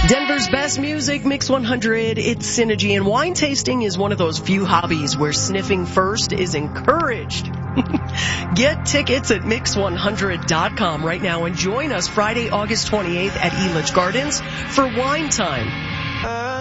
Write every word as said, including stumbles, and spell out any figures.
Denver's best music, Mix one hundred, it's Synergy, and wine tasting is one of those few hobbies where sniffing first is encouraged. Get tickets at mix one hundred dot com right now and join us Friday, August twenty-eighth at Elitch Gardens for Wine Time.